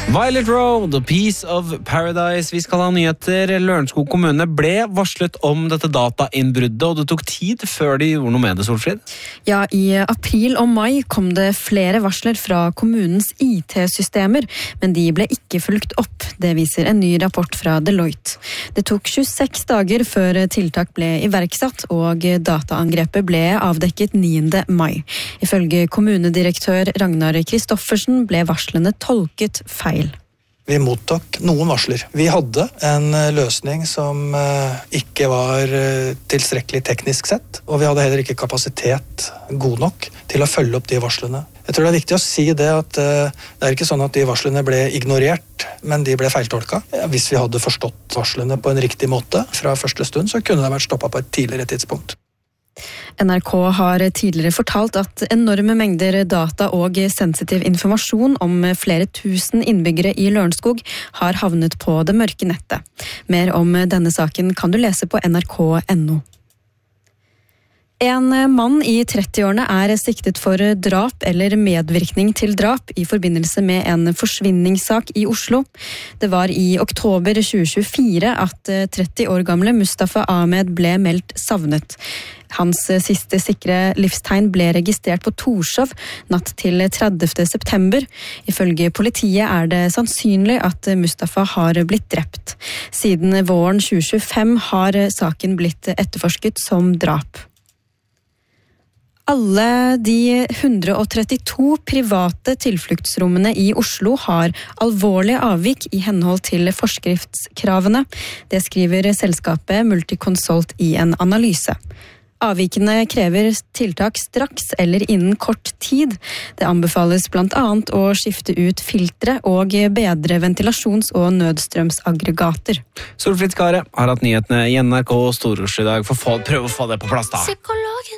Violet Road, A Piece of Paradise. Vi skal ha nyheter. Lørenskog kommune ble varslet om dette datainnbruddet, og det tok tid før de gjorde noe med det, Solfrid. Ja, i april og mai kom det flere varsler fra kommunens IT-systemer, men de ble ikke fulgt opp. Det viser en ny rapport fra Deloitte. Det tok 26 dager før tiltak ble iverksatt, og dataangrepet ble avdekket 9. mai. Ifølge kommunedirektør Ragnar Kristoffersen ble varslene tolket feil. Vi mottok noen varsler. Vi hadde en løsning som ikke var tilstrekkelig teknisk sett, og vi hadde heller ikke kapasitet god nok til å følge opp de varslene. Jeg tror det er viktig å si det at det er ikke sånn at de varslene ble ignorert, men de ble feiltolka. Hvis vi hadde forstått varslene på en riktig måte fra første stund, så kunne det vært stoppet på et tidligere tidspunkt. NRK har tidligere fortalt at enorme mengder data og sensitiv informasjon om flere tusen innbyggere i Lørenskog har havnet på det mørke nettet. Mer om denne saken kan du lese på nrk.no. En mann i 30-årene er siktet for drap eller medvirkning til drap i forbindelse med en forsvinningssak i Oslo. Det var i oktober 2024 at 30 år gamle Mustafa Ahmed ble meldt savnet. Hans siste sikre livstegn ble registrert på Torshov natt til 30. september. Ifølge politiet er det sannsynlig at Mustafa har blitt drept. Siden våren 2025 har saken blitt etterforsket som drap. Alle de 132 private tilfluktsrommene i Oslo har alvorlige avvik i henhold til forskriftskravene. Det skriver selskapet Multiconsult i en analyse. Avvikene krever tiltak straks eller innen kort tid. Det anbefales blant annet å skifte ut filtre og bedre ventilasjons- og nødstrømsaggregater. Solfrid Skare har hatt nyhetene i NRK Storosj i dag. Prøv å få det på plass da.